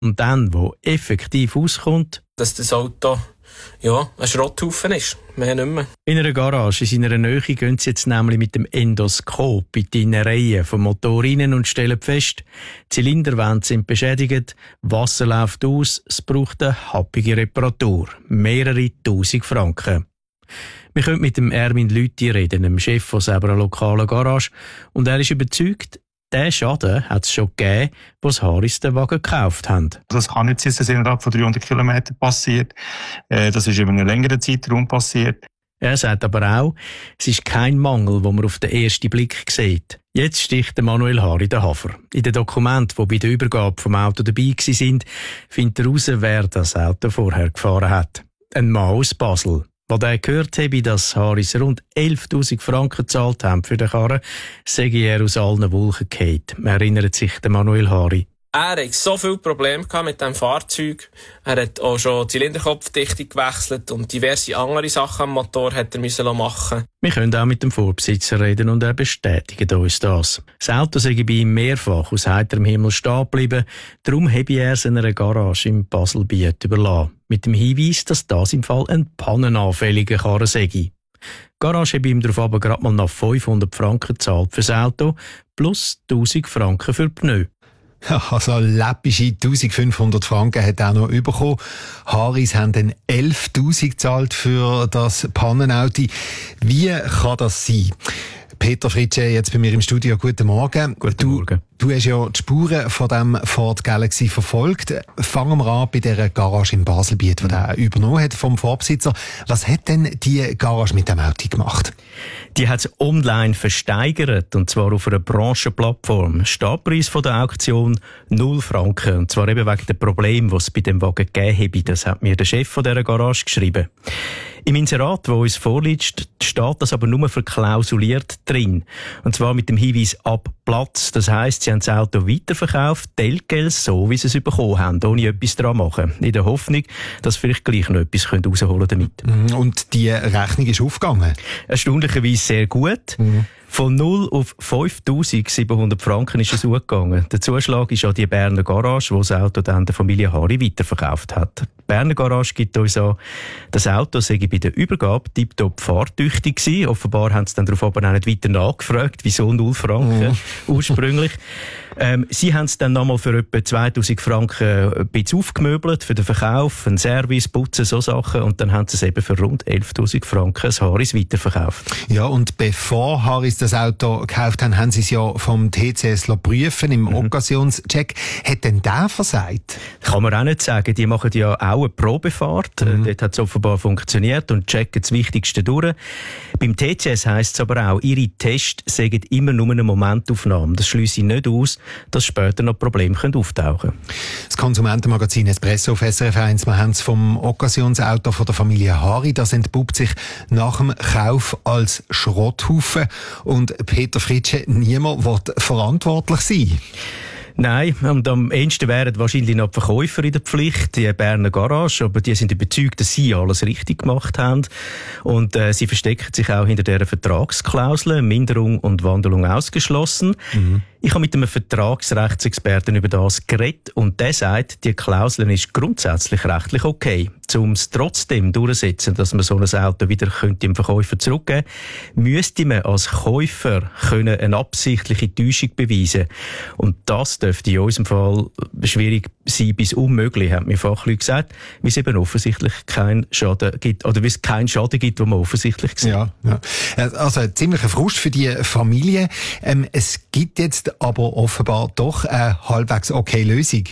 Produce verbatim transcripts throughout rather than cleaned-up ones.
Und dann, wo effektiv auskommt, dass das Auto ja, ein Schrotthaufen ist. Mehr nicht mehr. In einer Garage in seiner Nähe gehen sie jetzt nämlich mit dem Endoskop in die Innereien vom Motor rein und stellen fest, die Zylinderwände sind beschädigt, Wasser läuft aus, es braucht eine happige Reparatur. Mehrere tausend Franken. Wir können mit dem Erwin Lüthi reden, dem Chef von selber einer lokalen Garage, und er ist überzeugt, diesen Schaden hat es schon gegeben, als Harris den Wagen gekauft haben. Das kann nicht sein, dass innerhalb von dreihundert Kilometern passiert. Das ist über einen längeren Zeitraum passiert. Er sagt aber auch, es ist kein Mangel, den man auf den ersten Blick sieht. Jetzt sticht Manuel Harri den Hafer. In den Dokumenten, die bei der Übergabe vom Auto dabei waren, findet er heraus, wer das Auto vorher gefahren hat. Ein Mann aus Basel. Als er gehört habe, dass Harris rund elftausend Franken gezahlt haben für den Karren, sei er aus allen Wolken gefallen, erinnert sich der Manuel Harri. Er hatte so viele Probleme mit diesem Fahrzeug. Er hat auch schon die Zylinderkopfdichtung gewechselt und diverse andere Sachen am Motor hat er müssen machen. Wir können auch mit dem Vorbesitzer reden und er bestätigt uns das. Das Auto sei bei ihm mehrfach aus heiterem Himmel stehen geblieben, darum habe er es in einer Garage im Baselbiet überlassen. Mit dem Hinweis, dass das im Fall ein pannenanfälliger Karren sei. Die Garage habe ihm darauf aber gerade mal noch fünfhundert Franken gezahlt fürs Auto plus tausend Franken für die Pneu. Also läppische eintausendfünfhundert Franken hat er auch noch bekommen. Harris haben dann elftausend gezahlt für das Pannenauto. Wie kann das sein? Peter Fritsche, jetzt bei mir im Studio. Guten Morgen. Guten du, Morgen. Du hast ja die Spuren von dem Ford Galaxy verfolgt. Fangen wir an bei dieser Garage im Baselbiet, die er übernommen hat vom Vorbesitzer. Was hat denn die Garage mit dem Auto gemacht? Die hat es online versteigert, und zwar auf einer Branchenplattform. Startpreis von der Auktion null Franken. Und zwar eben wegen dem Problem, das es bei dem Wagen gegeben habe. Das hat mir der Chef von dieser Garage geschrieben. Im Inserat, das uns vorliegt, steht das aber nur verklausuliert drin. Und zwar mit dem Hinweis ab Platz. Das heisst, sie haben das Auto weiterverkauft, Telgeld so, wie sie es bekommen haben, ohne etwas dran machen. In der Hoffnung, dass sie vielleicht gleich noch etwas rausholen damit. Und die Rechnung ist aufgegangen? Erstaunlicherweise sehr gut. Mhm. Von null auf fünftausendsiebenhundert Franken ist es hochgegangen. Der Zuschlag ist an die Berner Garage, wo das Auto dann der Familie Harri weiterverkauft hat. Die Berner Garage gibt uns an, das Auto sei bei der Übergabe tiptop fahrtüchtig gewesen. Offenbar haben sie dann darauf aber auch nicht weiter nachgefragt, wieso null Franken oh. ursprünglich. Ähm, sie haben es dann nochmal für etwa zweitausend Franken ein bisschen aufgemöbelt, für den Verkauf, einen Service, Putzen, so Sachen. Und dann haben sie es eben für rund elftausend Franken das Harris weiterverkauft. Ja, und bevor Harris das Auto gekauft haben, haben sie es ja vom T C S prüfen im mhm. Occasionscheck. Hat denn der versagt? Kann man auch nicht sagen. Die machen ja auch eine Probefahrt. Mhm. Dort hat es offenbar funktioniert und checken das Wichtigste durch. Beim T C S heisst es aber auch, ihre Tests sagen immer nur eine Momentaufnahme. Das schliesse ich nicht aus, dass später noch Probleme auftauchen können. Das Konsumentenmagazin Espresso auf S R F eins, wir haben es vom Occasionsauto von der Familie Harri, das entpuppt sich nach dem Kauf als Schrotthaufen. Und Peter Fritsche, niemand will verantwortlich sein. Nein, und am ehesten wären wahrscheinlich noch die Verkäufer in der Pflicht, die Berner Garage, aber die sind überzeugt, dass sie alles richtig gemacht haben. Und äh, sie verstecken sich auch hinter dieser Vertragsklausel, Minderung und Wandelung ausgeschlossen. Mhm. Ich habe mit einem Vertragsrechtsexperten über das geredet und der sagt, die Klausel ist grundsätzlich rechtlich okay. Um es trotzdem durchzusetzen, dass man so ein Auto wieder könnte dem Verkäufer zurückgeben könnte, müsste man als Käufer können eine absichtliche Täuschung beweisen. Und das dürfte in unserem Fall schwierig sein bis unmöglich, haben mir Fachleute gesagt, weil es eben offensichtlich keinen Schaden gibt, oder weil es keinen Schaden gibt, den man offensichtlich sieht. Ja, ja. Also ein ziemlicher Frust für die Familie. Ähm, es gibt jetzt aber offenbar doch eine halbwegs okay Lösung.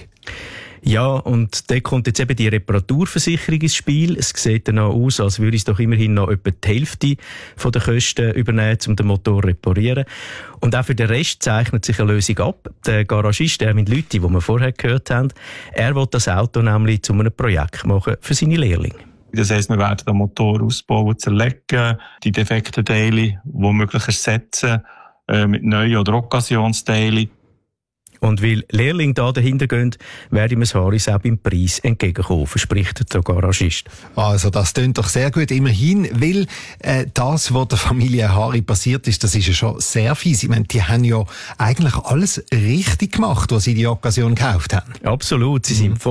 Ja, und da kommt jetzt eben die Reparaturversicherung ins Spiel. Es sieht dann auch aus, als würde es doch immerhin noch etwa die Hälfte von den Kosten übernehmen, um den Motor zu reparieren. Und auch für den Rest zeichnet sich eine Lösung ab. Der Garagist, der mit Leuten, die wir vorher gehört haben, er will das Auto nämlich zu einem Projekt machen für seine Lehrlinge. Das heisst, wir werden den Motor ausbauen, zerlegen, die defekten Teile womöglich ersetzen, äh, mit neuen oder Occasionsteilen. Und weil Lehrlinge da dahinter gehen, werde ich mir Harris auch beim Preis entgegenkommen, verspricht der Garagist. Also das klingt doch sehr gut. Immerhin, weil äh, das, was der Familie Hari passiert ist, das ist ja schon sehr fies. Ich meine, die haben ja eigentlich alles richtig gemacht, was sie die Occasion gekauft haben. Absolut, sie sind